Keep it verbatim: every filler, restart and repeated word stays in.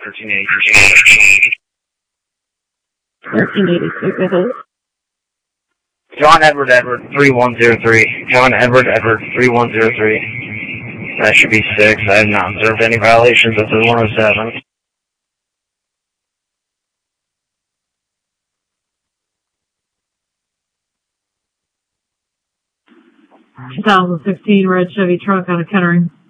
thirteen eighty-six. thirteen eighty-six, I think. John Edward Edward, three one zero three. John Edward Edward, three one zero three. That should be six. I have not observed any violations of the one oh seven. twenty sixteen red Chevy truck out of Kettering.